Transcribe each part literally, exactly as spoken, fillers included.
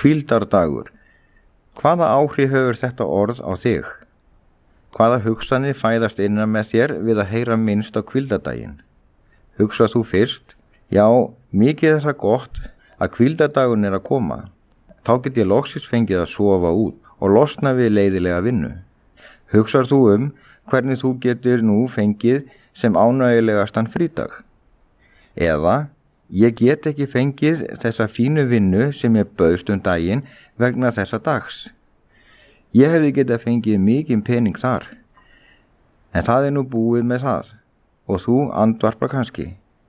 Hvíldardagur. Hvaða áhrif hefur þetta orð á þig? Hvaða hugsanir fæðast innan með þér við að heyra minnst á hvíldardaginn? Hugsað þú fyrst, já, mikið er það gott að hvíldardagurinn er að koma. Þá get ég loksins fengið að sofa út og losna við leiðilega vinnu. Hugsar þú um hvernig þú getur nú fengið sem ánægilegastan frídag? Eða, ég get ekki fengið þessa fínu vinnu sem ég bauðst um daginn vegna þessa dags. Ég hefði getað fengið mikinn pening þar, en það er nú búið með það og þú andvarpar kannski.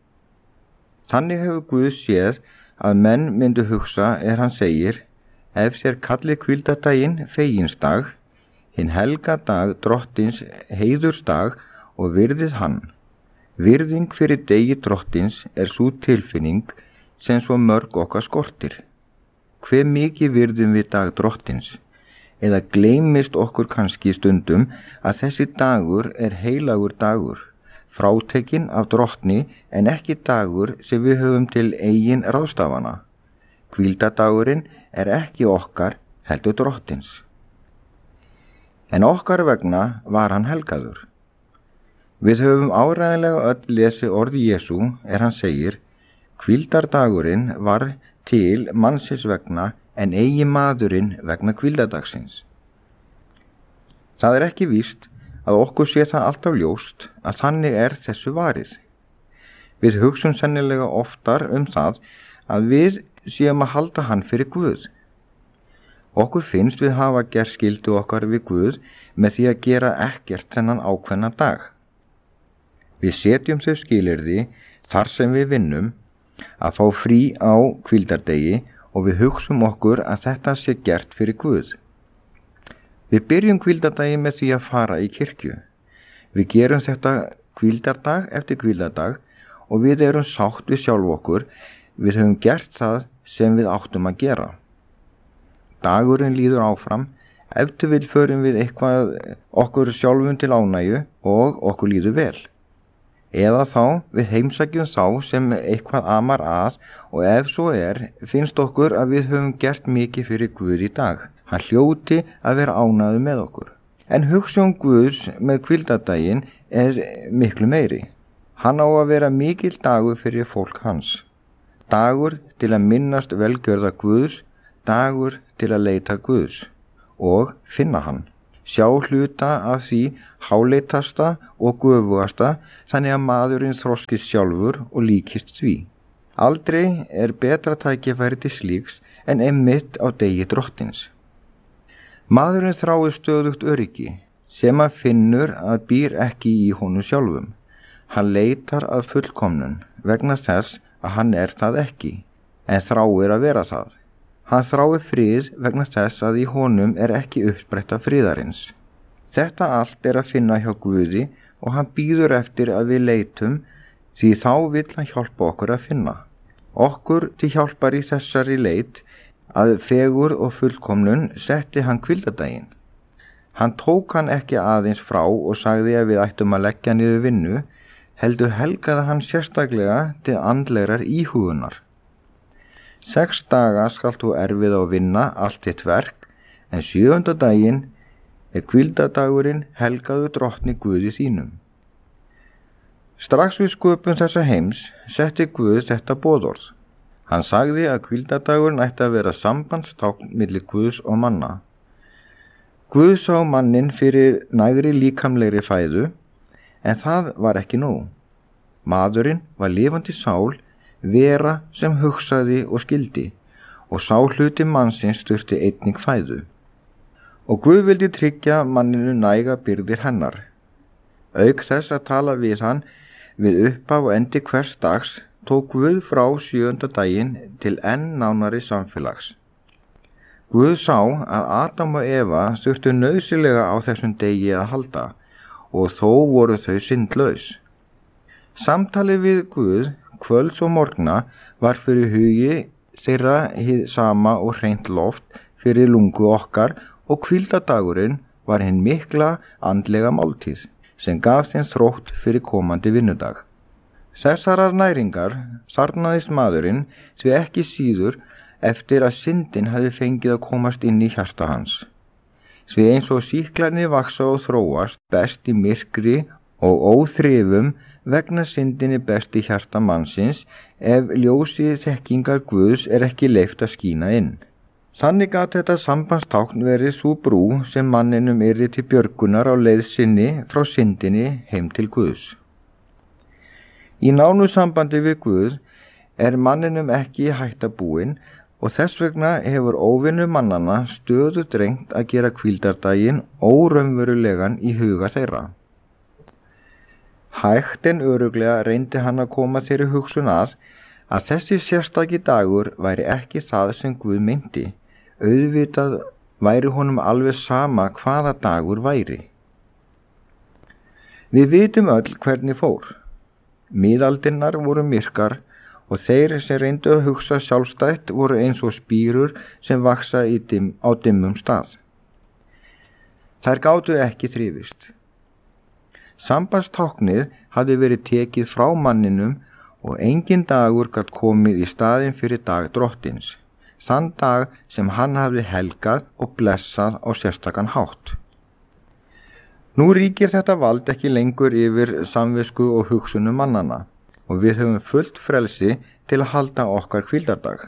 Þannig hefur Guð séð að menn myndu hugsa er hann segir, ef þér kallið hvíldardaginn feginsdag, hinn helga dag drottins heiðursdag og virðið hann. Virðing fyrir degi drottins er sú tilfinning sem svo mörg okkar skortir. Hve mikið virðum við dag drottins? Eða gleymist okkur kannski stundum að þessi dagur er heilagur dagur, frátekinn af drottni en ekki dagur sem við höfum til eigin ráðstafana. Hvíldardagurinn er ekki okkar heldur drottins. En okkar vegna var hann helgaður. Við höfum áreiðanlega öll lesið orði Jesú er hann segir, hvíldardagurinn var til mannsins vegna en eigi maðurinn vegna hvíldardagsins. Það er ekki víst að okkur sé það alltaf ljóst að þannig er þessu varið. Við hugsum sennilega oftar um það að við séum að halda hann fyrir Guð. Okkur finnst við hafa gert skyldu okkar við Guð með því að gera ekkert þennan ákveðna dag. Við setjum þau skilyrði þar sem við vinnum að fá frí á hvíldardegi og við hugsum okkur að þetta sé gert fyrir Guð. Við byrjum hvíldardagi með því að fara í kirkju. Við gerum þetta hvíldardag eftir hvíldardag og við erum sátt við sjálf okkur. Við höfum gert það sem við áttum að gera. Dagurinn líður áfram, eftir við förum við eitthvað okkur sjálfum til ánægju og okkur líður vel. Eða þá við heimsækjum þá sem eitthvað amar að og ef svo er, finnst okkur að við höfum gert mikið fyrir Guð í dag. Hann hljóti að vera ánægður með okkur. En hugsjón Guðs með hvíldardaginn er miklu meiri. Hann á að vera mikill dagur fyrir fólk hans. Dagur til að minnast velgjörða Guðs, dagur til að leita Guðs og finna hann. Sjá hluta af því háleitasta og göfugasta þannig að maðurinn þroskist sjálfur og líkist því. Aldrei er betra tækifæri til slíks en einmitt á degi drottins. Maðurinn þráir stöðugt öryggi sem hann finnur að býr ekki í honum sjálfum. Hann leitar að fullkomnun vegna þess að hann er það ekki, en þráir að vera það. Hann þráir frið vegna þess að í honum er ekki uppspretta friðarins. Þetta allt er að finna hjá Guði og hann býður eftir að við leitum því þá vill hann hjálpa okkur að finna. Okkur til hjálpar í þessari leit að fegur og fullkomnun setti hann hvíldardaginn. Hann tók hann ekki aðeins frá og sagði að við ættum að leggja niður vinnu, heldur helgaði hann sérstaklega til andlegrar íhugunar. Sex daga skalt þú erfið á vinna allt þitt verk, en sjöunda daginn er hvíldardagurinn helgaðu drottni Guði þínum. Strax við sköpun þessa heims setti Guð þetta boðorð. Hann sagði að hvíldardagurinn ætti að vera sambandstákn milli Guðs og manna. Guð sá mannin fyrir nægri líkamlegri fæðu, en það var ekki nóg. Maðurinn var lifandi sál, vera sem hugsaði og skildi og sá hluti mannsins þurfti einnig fæðu. Og Guð vildi tryggja manninu næga byrðir hennar. Auk þess að tala við hann við upphaf og endi hvers dags tók Guð frá sjöunda daginn til enn nánari samfélags. Guð sá að Adam og Eva þurftu nauðsynlega á þessum degi að halda og þó voru þau syndlaus. Samtalið við Guð kvölds og morgna var fyrir hugi þeirra hið sama og hreint loft fyrir lungu okkar og hvíldardagurinn var hinn mikla andlega máltíð sem gaf þeim þrótt fyrir komandi vinnudag. Þessarar næringar þarnaðist maðurinn því ekki síður eftir að syndin hafi fengið að komast inn í hjarta hans. Því eins og sýklarnir vaksa og þróast best í myrkri og óþrifum vegna syndinni best í hjarta mannsins ef ljósið þekkingar Guðs er ekki leyft að skína inn. Þannig gat þetta sambandstákn verið sú brú sem manninum yrði til björgunar á leið sinni frá syndinni heim til Guðs. Í nánu sambandi við Guð er manninum ekki hætta búin og þess vegna hefur óvinur mannanna stöðugt reynt að gera hvíldardaginn óraunverulegan í huga þeirra. Hægt en örugglega reyndi hann að koma þeirri hugsun að að þessi sérstaki dagur væri ekki það sem Guð meinti. Auðvitað væri honum alveg sama hvaða dagur væri. Við vitum öll hvernig fór. Miðaldirnar voru myrkar og þeir sem reyndu að hugsa sjálfstætt voru eins og spírur sem vaksa í dim, á dimmum stað. Þær gátu ekki þrifist. Sambandstáknið hafði verið tekið frá manninum og engin dagur gat komið í staðinn fyrir dag drottins, þann dag sem hann hafði helgað og blessað á sérstakan hátt. Nú ríkir þetta vald ekki lengur yfir samvisku og hugsunum mannanna og við höfum fullt frelsi til að halda okkar hvíldardag.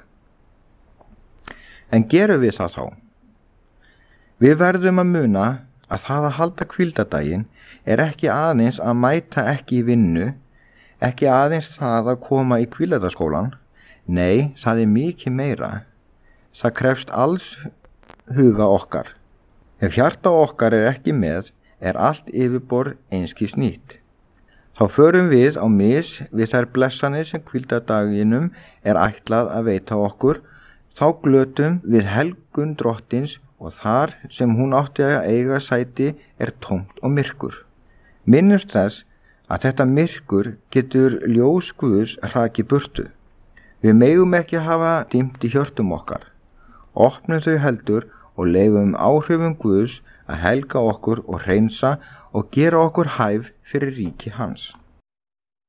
En gerum við það þá? Við verðum að muna að það að halda hvíldardaginn er ekki aðeins að mæta ekki í vinnu, ekki aðeins það að koma í hvíldardagsskólan, nei, það er mikið meira. Það krefst alls huga okkar. Ef hjarta okkar er ekki með, er allt yfirborð einskis nýtt. Þá förum við á mis við þær blessanir sem hvíldardaginum er ætlað að veita okkur, þá glötum við helgun drottins og þar sem hún átti að eiga sæti er tómt og myrkur. Minnumst þess að þetta myrkur getur ljós Guðs hrakið burtu. Við megum ekki hafa dimmt í hjörtum okkar. Opnum þau heldur og leyfum áhrifum Guðs að helga okkur og hreinsa og gera okkur hæf fyrir ríki hans.